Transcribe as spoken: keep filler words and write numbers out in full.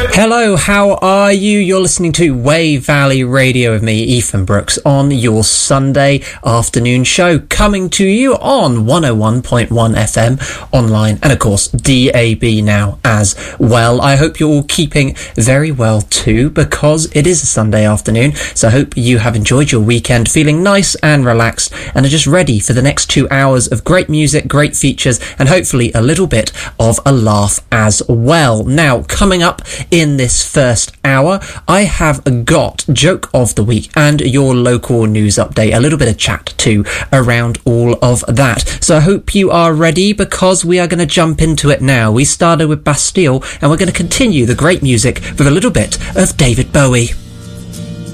Hello, how are you? You're listening to Wave Valley Radio with me, Ethan Brooks, on your Sunday afternoon show, coming to you on one oh one point one F M, online, and of course D A B now as well. I hope you're all keeping very well too, because it is a Sunday afternoon, so I hope you have enjoyed your weekend, feeling nice and relaxed, and are just ready for the next two hours of great music, great features, and hopefully a little bit of a laugh as well. Now, coming up in this first hour, I have got Joke of the Week and your local news update, a little bit of chat too around all of that. So I hope you are ready, because we are going to jump into it now. We started with Bastille, and we're going to continue the great music with a little bit of David Bowie.